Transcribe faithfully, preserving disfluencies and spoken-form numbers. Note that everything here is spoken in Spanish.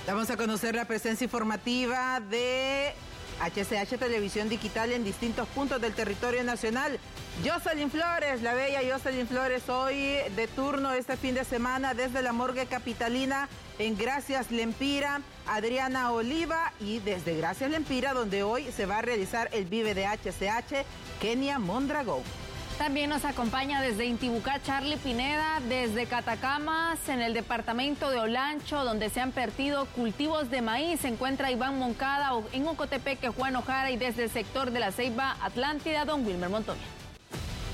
Vamos a conocer la presencia informativa de H C H Televisión Digital en distintos puntos del territorio nacional. Jocelyn Flores, la bella Jocelyn Flores, hoy de turno este fin de semana desde la morgue capitalina en Gracias Lempira, Adriana Oliva, y desde Gracias Lempira, donde hoy se va a realizar el Vive de H C H, Kenia Mondragón. También nos acompaña desde Intibucá Charlie Pineda, desde Catacamas, en el departamento de Olancho, donde se han perdido cultivos de maíz. Se encuentra Iván Moncada, en Ocotepeque, Juan Ojara, y desde el sector de la Ceiba Atlántida, don Wilmer Montoya.